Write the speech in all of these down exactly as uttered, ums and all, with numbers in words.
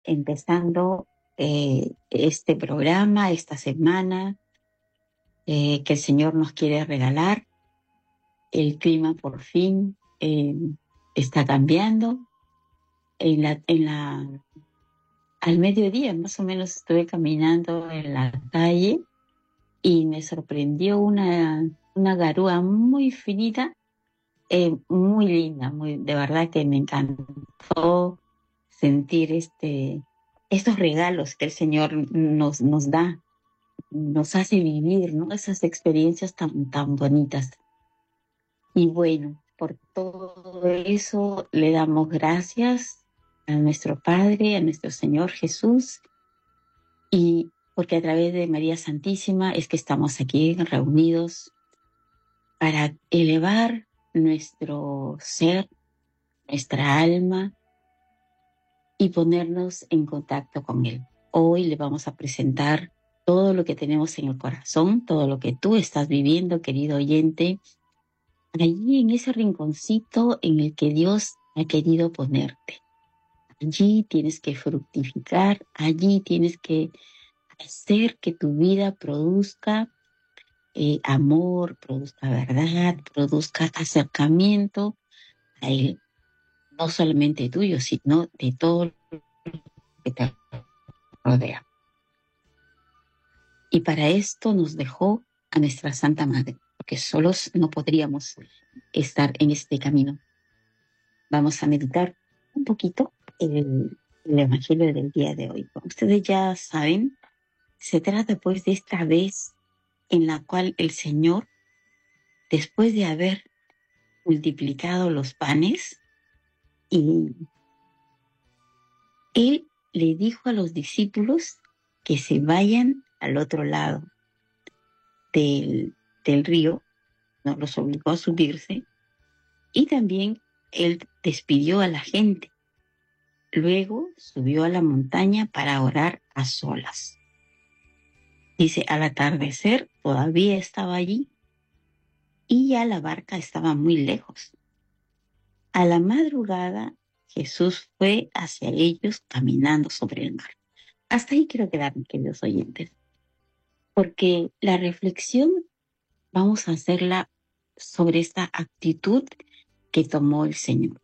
empezando eh, este programa, esta semana eh, que el Señor nos quiere regalar. El clima por fin eh, está cambiando. En la, en la, al mediodía más o menos estuve caminando en la calle y me sorprendió una, una garúa muy finita, eh, muy linda, muy, de verdad que me encantó sentir este, estos regalos que el Señor nos, nos da, nos hace vivir, ¿no? Esas experiencias tan, tan bonitas. Y bueno, por todo eso le damos gracias a nuestro Padre, a nuestro Señor Jesús, y porque a través de María Santísima es que estamos aquí reunidos para elevar nuestro ser, nuestra alma y ponernos en contacto con Él. Hoy le vamos a presentar todo lo que tenemos en el corazón, todo lo que tú estás viviendo, querido oyente, allí en ese rinconcito en el que Dios ha querido ponerte. Allí tienes que fructificar, allí tienes que hacer que tu vida produzca eh, amor, produzca verdad, produzca acercamiento a Él, no solamente tuyo, sino de todo lo que te rodea. Y para esto nos dejó a nuestra Santa Madre, porque solos no podríamos estar en este camino. Vamos a meditar un poquito el, el Evangelio del día de hoy. Como ustedes ya saben, se trata pues de esta vez en la cual el Señor, después de haber multiplicado los panes, y Él le dijo a los discípulos que se vayan al otro lado del, del río, no los obligó a subirse, y también Él despidió a la gente. Luego subió a la montaña para orar a solas. Dice, al atardecer todavía estaba allí y ya la barca estaba muy lejos. A la madrugada Jesús fue hacia ellos caminando sobre el mar. Hasta ahí quiero quedarme, queridos oyentes, porque la reflexión vamos a hacerla sobre esta actitud que tomó el Señor.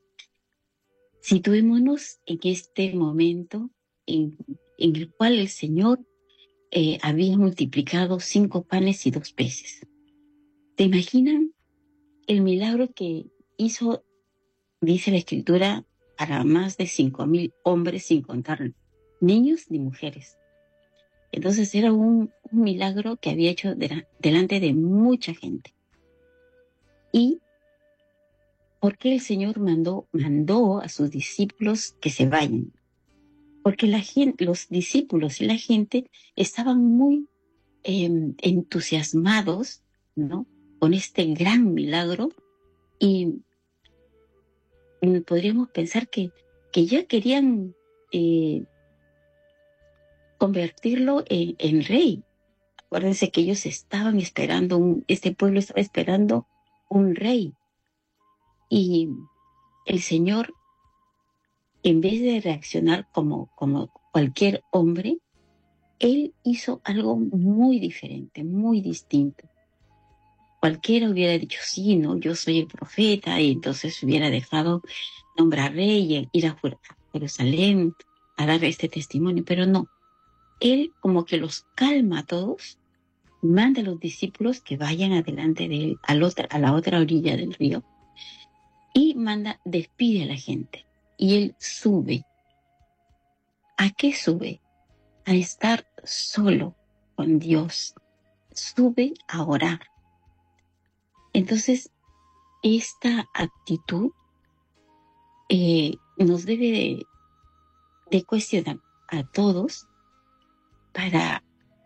Situémonos en este momento en, en el cual el Señor eh, había multiplicado cinco panes y dos peces. ¿Te imaginan el milagro que hizo, dice la Escritura, para más de cinco mil hombres, sin contar niños ni mujeres? Entonces era un, un milagro que había hecho de la, delante de mucha gente. ¿Y por qué el Señor mandó, mandó a sus discípulos que se vayan? Porque la gente, los discípulos y la gente estaban muy eh, entusiasmados, ¿no?, con este gran milagro, y podríamos pensar que, que ya querían eh, convertirlo en, en rey. Acuérdense que ellos estaban esperando, un, este pueblo estaba esperando un rey. Y el Señor, en vez de reaccionar como, como cualquier hombre, Él hizo algo muy diferente, muy distinto. Cualquiera hubiera dicho, sí, no, yo soy el profeta, y entonces hubiera dejado nombrar rey, ir a Jerusalén a dar este testimonio, pero no. Él como que los calma a todos, manda a los discípulos que vayan adelante de él a la otra, a la otra orilla del río, y manda, despide a la gente. Y él sube. ¿A qué sube? A estar solo con Dios. Sube a orar. Entonces, esta actitud eh, nos debe de, de cuestionar a todos para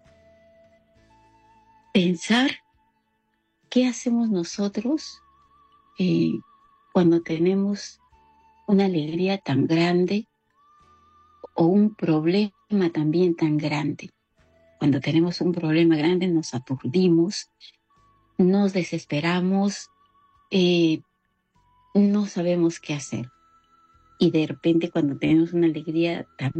pensar qué hacemos nosotros eh, cuando tenemos una alegría tan grande o un problema también tan grande. Cuando tenemos un problema grande nos aturdimos, nos desesperamos, eh, no sabemos qué hacer. y de repente cuando tenemos una alegría